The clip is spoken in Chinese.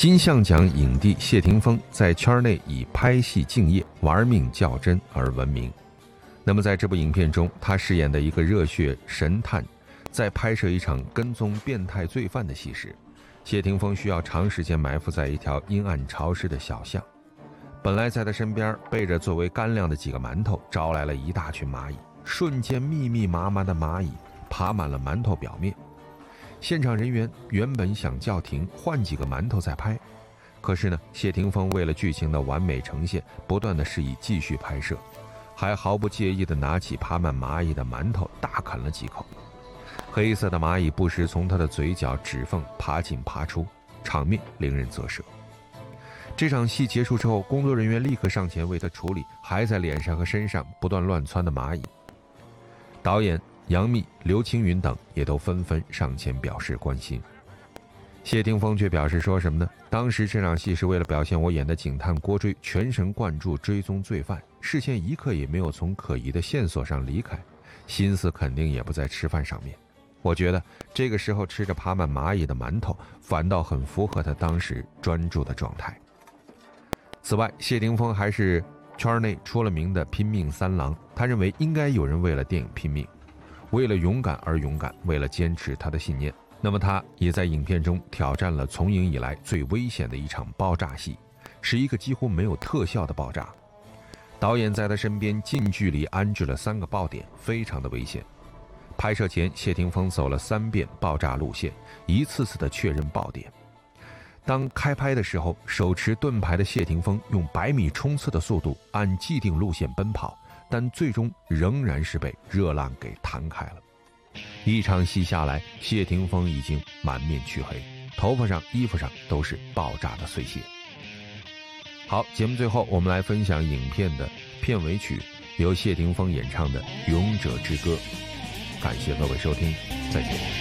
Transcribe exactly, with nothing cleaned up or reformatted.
金像奖影帝谢霆锋在圈内以拍戏敬业、玩命较真而闻名。那么在这部影片中，他饰演的一个热血神探，在拍摄一场跟踪变态罪犯的戏时，谢霆锋需要长时间埋伏在一条阴暗潮湿的小巷。本来在他身边备着作为干粮的几个馒头，招来了一大群蚂蚁，瞬间密密麻麻的蚂蚁爬满了馒头表面。现场人员原本想叫停，换几个馒头再拍，可是呢，谢霆锋为了剧情的完美呈现，不断的示意继续拍摄，还毫不介意地拿起爬满蚂蚁的馒头大啃了几口。黑色的蚂蚁不时从他的嘴角指缝爬进爬出，场面令人啧舌。这场戏结束之后，工作人员立刻上前为他处理还在脸上和身上不断乱窜的蚂蚁。导演杨幂、刘青云等也都纷纷上前表示关心。谢霆锋却表示说什么呢？当时这场戏是为了表现我演的警探郭追全神贯注追踪罪犯，视线一刻也没有从可疑的线索上离开，心思肯定也不在吃饭上面。我觉得这个时候吃着爬满蚂蚁的馒头，反倒很符合他当时专注的状态。此外，谢霆锋还是圈内出了名的拼命三郎，他认为应该有人为了电影拼命，为了勇敢而勇敢，为了坚持他的信念。那么他也在影片中挑战了从影以来最危险的一场爆炸戏，是一个几乎没有特效的爆炸。导演在他身边近距离安置了三个爆点，非常的危险。拍摄前，谢霆锋走了三遍爆炸路线，一次次的确认爆点。当开拍的时候，手持盾牌的谢霆锋用百米冲刺的速度按既定路线奔跑，但最终仍然是被热浪给弹开了。一场戏下来，谢霆锋已经满面黢黑，头发上、衣服上都是爆炸的碎屑。好，节目最后我们来分享影片的片尾曲，由谢霆锋演唱的《勇者之歌》。感谢各位收听，再见。